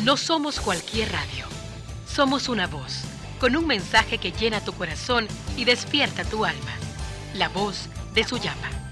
No somos cualquier radio. Somos una voz, con un mensaje que llena tu corazón y despierta tu alma. La voz de Suyapa.